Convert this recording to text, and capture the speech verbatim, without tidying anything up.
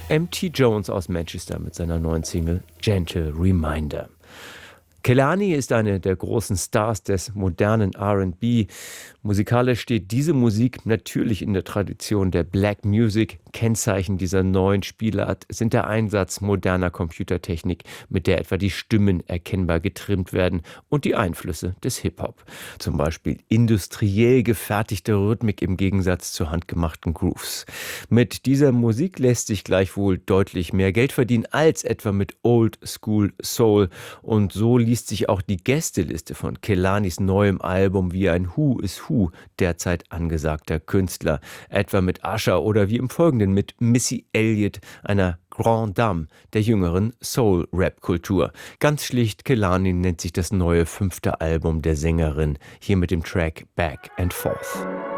M T Jones aus Manchester mit seiner neuen Single Gentle Reminder. Kehlani ist eine der großen Stars des modernen R and B. Musikalisch steht diese Musik natürlich in der Tradition der Black Music. Kennzeichen dieser neuen Spielart sind der Einsatz moderner Computertechnik, mit der etwa die Stimmen erkennbar getrimmt werden, und die Einflüsse des Hip-Hop. Zum Beispiel industriell gefertigte Rhythmik im Gegensatz zu handgemachten Grooves. Mit dieser Musik lässt sich gleichwohl deutlich mehr Geld verdienen als etwa mit Old School Soul. Und so liest sich auch die Gästeliste von Kehlanis neuem Album wie ein Who is Who derzeit angesagter Künstler. Etwa mit Usher oder wie im Folgenden mit Missy Elliott, einer Grande Dame der jüngeren Soul-Rap-Kultur. Ganz schlicht, Kehlani nennt sich das neue fünfte Album der Sängerin, hier mit dem Track Back and Forth.